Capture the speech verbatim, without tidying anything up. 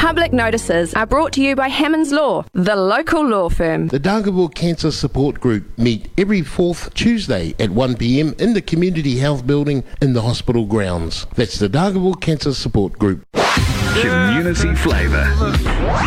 public notices are brought to you by Hammonds Law, the local law firm. The Dargaville Cancer Support Group meet every fourth Tuesday at one p m in the Community Health Building in the hospital grounds. That's the Dargaville Cancer Support Group. Community flavour.